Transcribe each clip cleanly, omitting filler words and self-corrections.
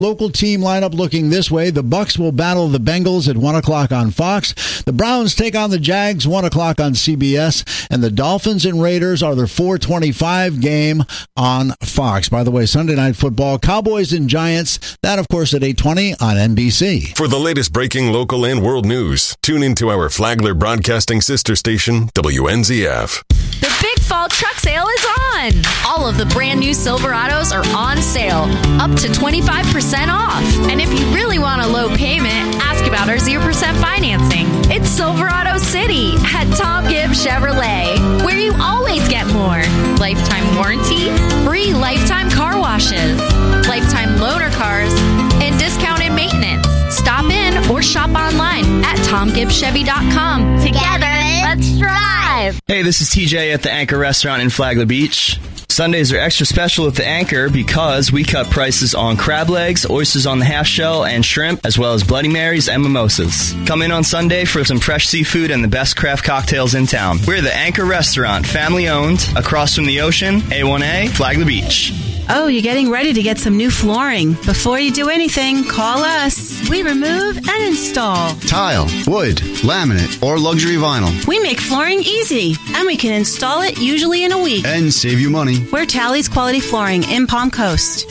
Local team lineup looking this way. The Bucs will battle the Bengals at 1 o'clock on Fox. The Browns take on the Jags, 1 o'clock on CBS. And the Dolphins and Raiders are their 4:25 game on Fox. By the way, Sunday Night Football, Cowboys and Giants. That, of course, at 8:20 on NBC. For the latest breaking local and world news, tune into our Flagler Broadcasting sister station, WNZF. The Big Fall Truck Sale is on. All of the brand new Silverados are on sale, up to 25% off. And if you really want a low payment, ask about our 0% financing. It's Silverado City at Tom Gibbs Chevrolet, where you always get more. Lifetime warranty, free lifetime car washes, lifetime loaner cars, and discounted maintenance. Stop in or shop online at TomGibbsChevy.com. Together, let's drive. Hey, this is TJ at the Anchor Restaurant in Flagler Beach. Sundays are extra special at the Anchor because we cut prices on crab legs, oysters on the half shell, and shrimp, as well as Bloody Marys and mimosas. Come in on Sunday for some fresh seafood and the best craft cocktails in town. We're the Anchor Restaurant, family owned, across from the ocean, A1A, Flagler Beach. Oh, you're getting ready to get some new flooring. Before you do anything, call us. We remove and install tile, wood, laminate, or luxury vinyl. We make flooring easy, and we can install it usually in a week. And save you money. We're Tally's Quality Flooring in Palm Coast.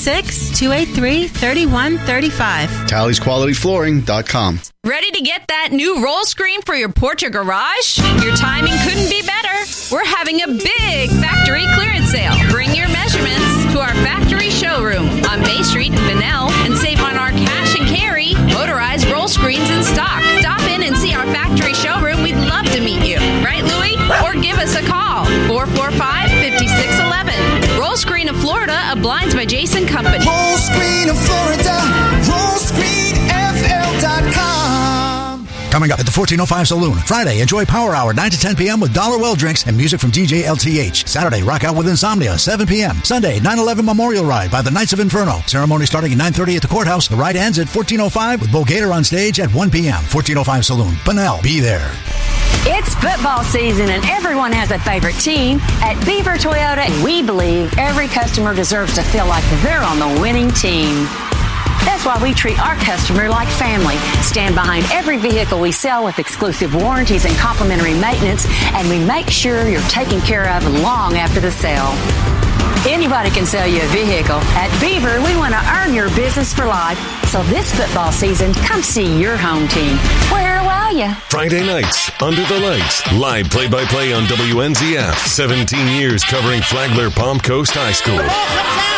386-283-3135. TallysQualityFlooring.com. Ready to get that new roll screen for your porch or garage? Your timing couldn't be better. We're having a big factory clearance sale. Bring your measurements to our factory showroom on Bay Street in Bunnell and save on our cash and carry motorized roll screens in stock. Stop in and see our factory showroom. We'd love to meet you. Right, Louie? Or give us a call. 445-5611. Roll Screen of Florida, a Blinds by Jason company. Roll Screen of Florida. RollScreenFL.com. Coming up at the 1405 Saloon. Friday, enjoy Power Hour 9 to 10 p.m. with Dollar Well drinks and music from DJ LTH. Saturday, rock out with Insomnia 7 p.m. Sunday, 9/11 Memorial Ride by the Knights of Inferno. Ceremony starting at 9:30 at the courthouse. The ride ends at 1405 with Bo Gator on stage at 1 p.m. 1405 Saloon. Bunnell, be there. It's football season and everyone has a favorite team. At Beaver Toyota, we believe every customer deserves to feel like they're on the winning team. That's why we treat our customer like family. Stand behind every vehicle we sell with exclusive warranties and complimentary maintenance, and we make sure you're taken care of long after the sale. Anybody can sell you a vehicle. At Beaver, we want to earn your business for life. So this football season, come see your home team. Where are you? Friday nights, Under the Lights. Live play-by-play on WNZF. 17 years covering Flagler Palm Coast High School.